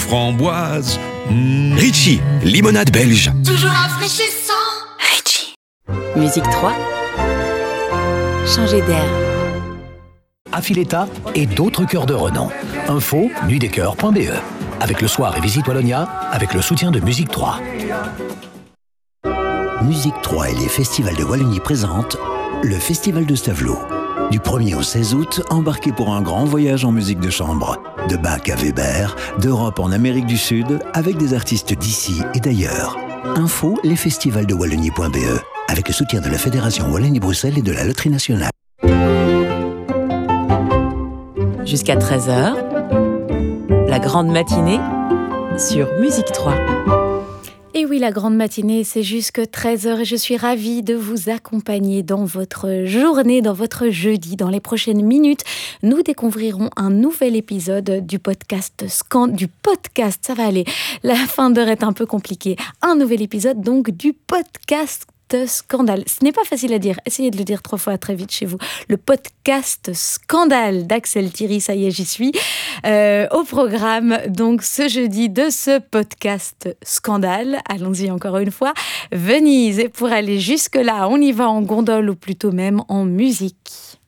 framboise. Ritchie, limonade belge. Toujours rafraîchissant. Ritchie. Musique 3. Changer d'air. Affiletta et d'autres chœurs de renom. Info, nuitdeschœurs.be. Avec le Soir et Visite Wallonia, avec le soutien de Musique 3. Musique 3 et les festivals de Wallonie présentent le Festival de Stavelot. Du 1er au 16 août, embarquez pour un grand voyage en musique de chambre. De Bach à Weber, d'Europe en Amérique du Sud, avec des artistes d'ici et d'ailleurs. Info, lesfestivalsdewallonie.be. Avec le soutien de la Fédération Wallonie-Bruxelles et de la Loterie Nationale. Jusqu'à 13h, la grande matinée sur Musique 3. Et oui, la grande matinée, c'est jusque 13h et je suis ravie de vous accompagner dans votre journée, dans votre jeudi. Dans les prochaines minutes, nous découvrirons un nouvel épisode du podcast, ça va aller, la fin d'heure est un peu compliquée. Un nouvel épisode donc du podcast Scandale. Ce n'est pas facile à dire. Essayez de le dire 3 fois très vite chez vous. Le podcast Scandale d'Axel Thierry. Ça y est, j'y suis. Au programme, donc, ce jeudi de ce podcast Scandale. Allons-y encore une fois. Venise. Et pour aller jusque-là, on y va en gondole ou plutôt même en musique.